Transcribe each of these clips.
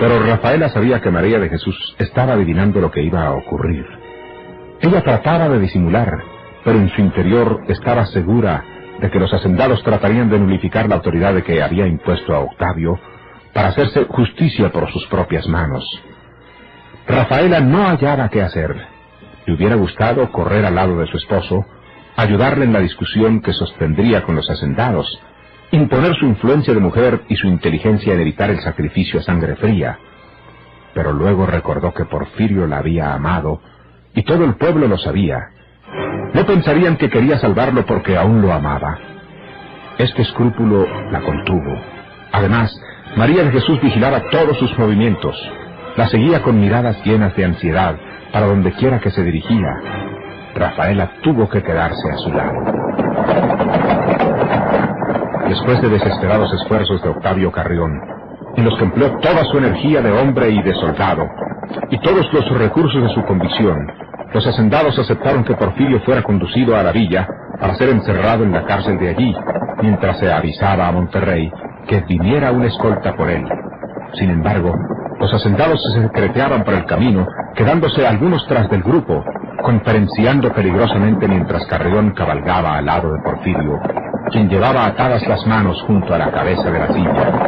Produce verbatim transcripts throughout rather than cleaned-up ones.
Pero Rafaela sabía que María de Jesús estaba adivinando lo que iba a ocurrir. Ella trataba de disimular, pero en su interior estaba segura de que los hacendados tratarían de nulificar la autoridad de que había impuesto a Octavio para hacerse justicia por sus propias manos. Rafaela no hallaba qué hacer. Le hubiera gustado correr al lado de su esposo, ayudarle en la discusión que sostendría con los hacendados, imponer su influencia de mujer y su inteligencia en evitar el sacrificio a sangre fría. Pero luego recordó que Porfirio la había amado, y todo el pueblo lo sabía. No pensarían que quería salvarlo porque aún lo amaba. Este escrúpulo la contuvo. Además, María de Jesús vigilaba todos sus movimientos. La seguía con miradas llenas de ansiedad para donde quiera que se dirigía. Rafaela tuvo que quedarse a su lado. Después de desesperados esfuerzos de Octavio Carrión, en los que empleó toda su energía de hombre y de soldado, y todos los recursos de su convicción, los hacendados aceptaron que Porfirio fuera conducido a la villa para ser encerrado en la cárcel de allí, mientras se avisaba a Monterrey que viniera una escolta por él. Sin embargo, los hacendados se secreteaban por el camino, quedándose algunos tras del grupo, conferenciando peligrosamente mientras Carrión cabalgaba al lado de Porfirio, quien llevaba atadas las manos junto a la cabeza de la silla.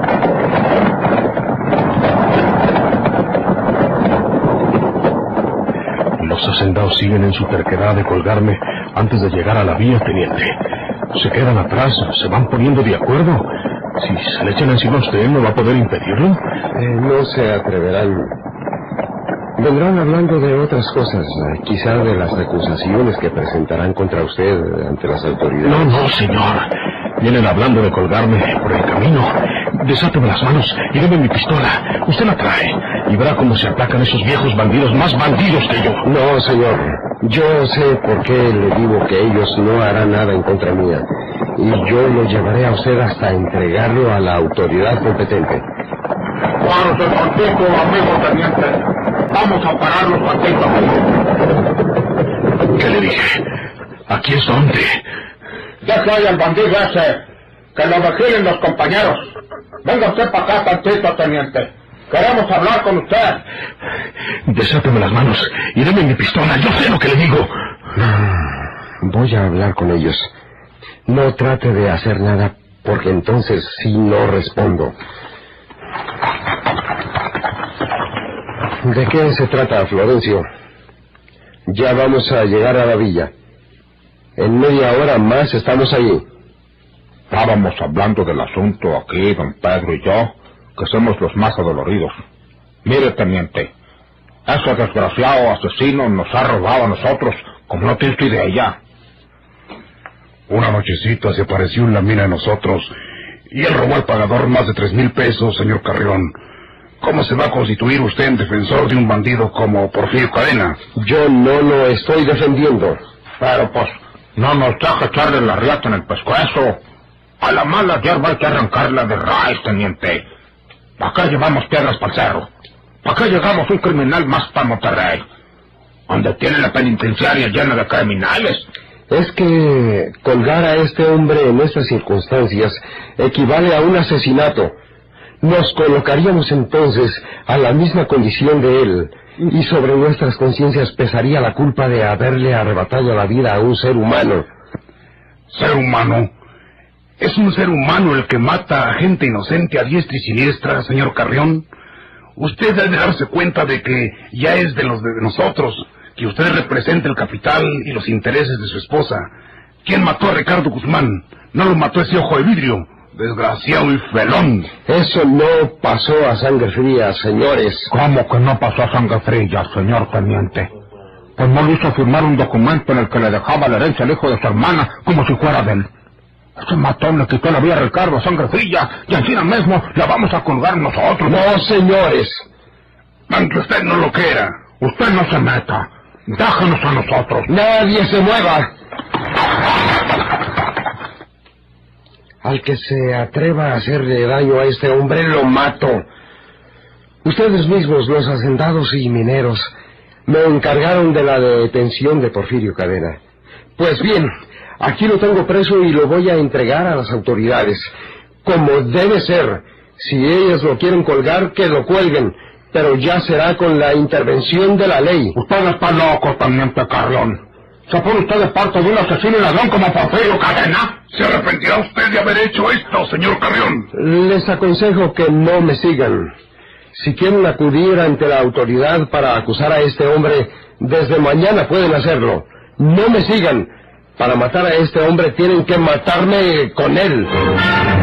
Los hacendados siguen en su terquedad de colgarme antes de llegar a la vía, teniente. Se quedan atrás, se van poniendo de acuerdo. Si se le echan encima a usted, ¿no va a poder impedirlo? Eh, no se atreverán. Vendrán hablando de otras cosas, eh, quizá de las acusaciones que presentarán contra usted ante las autoridades. No, no, señor. Vienen hablando de colgarme por el camino. Desáteme las manos y deme mi pistola. Usted la trae y verá cómo se atacan esos viejos bandidos, más bandidos que yo. No, señor. Yo sé por qué le digo que ellos no harán nada en contra mía. Y yo lo llevaré a usted hasta entregarlo a la autoridad competente. Párense tantito, amigo teniente. Vamos a pararlos tantito. ¿Qué le dije? ¿Aquí es donde? Deja ahí al bandido ese. Que lo vigilen los compañeros. Venga usted para acá tantito, teniente. Queremos hablar con usted. Desáteme las manos y deme mi pistola. Yo sé lo que le digo. Voy a hablar con ellos. No trate de hacer nada, porque entonces sí no respondo. ¿De qué se trata, Florencio? Ya vamos a llegar a la villa. En media hora más estamos allí. Estábamos hablando del asunto aquí, don Pedro y yo, que somos los más adoloridos. Mire, teniente, ese desgraciado asesino nos ha robado a nosotros como no tiene idea. Una nochecita se apareció en la mina de nosotros y él robó al pagador más de tres mil pesos, señor Carrión. ¿Cómo se va a constituir usted en defensor de un bandido como Porfirio Cadena? Yo no lo estoy defendiendo. Pero pues, no nos deja echarle la riata en el pescuezo. A la mala hierba hay que arrancarla de raíz, teniente. ¿Para qué llevamos piedras para el cerro? ¿Para qué llegamos un criminal más para Monterrey? Donde tiene la penitenciaria llena de criminales. Es que colgar a este hombre en estas circunstancias equivale a un asesinato. Nos colocaríamos entonces a la misma condición de él, y sobre nuestras conciencias pesaría la culpa de haberle arrebatado la vida a un ser humano. ¿Ser humano? ¿Es un ser humano el que mata a gente inocente a diestra y siniestra, señor Carrión? Usted debe darse cuenta de que ya es de los de nosotros, que usted representa el capital y los intereses de su esposa. ¿Quién mató a Ricardo Guzmán? No lo mató ese ojo de vidrio, desgraciado y felón. Eso no pasó a sangre fría, señores. ¿Cómo que no pasó a sangre fría, señor teniente? Pues no le hizo firmar un documento en el que le dejaba la herencia al hijo de su hermana como si fuera de él. Ese matón le quitó la vida a Ricardo a sangre fría y encima mismo la vamos a colgar nosotros. No, señores. Aunque usted no lo quiera. Usted no se meta. Déjanos a nosotros. Nadie se mueva. Al que se atreva a hacerle daño a este hombre, lo mato. Ustedes mismos, los hacendados y mineros, me encargaron de la detención de Porfirio Cadena. Pues bien, aquí lo tengo preso y lo voy a entregar a las autoridades, como debe ser, Si ellos lo quieren colgar, que lo cuelguen, pero ya será con la intervención de la ley. Usted está loco, teniente Carrión. ¿Se pone usted de parte de un asesino y ladrón como Porfirio Cadena? ¿Se arrepentirá usted de haber hecho esto, señor Carrión? Les aconsejo que no me sigan. Si quieren acudir ante la autoridad para acusar a este hombre, desde mañana pueden hacerlo. No me sigan. Para matar a este hombre tienen que matarme con él.